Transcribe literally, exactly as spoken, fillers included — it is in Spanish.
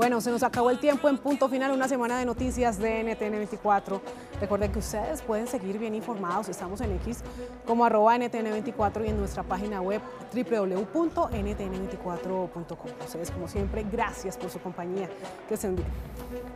Bueno, se nos acabó el tiempo en Punto Final, una semana de noticias de N T N veinticuatro. Recuerden que ustedes pueden seguir bien informados. Estamos en X como arroba N T N veinticuatro y en nuestra página web w w w punto N T N veinticuatro punto com. Ustedes, como siempre, gracias por su compañía. Que estén bien.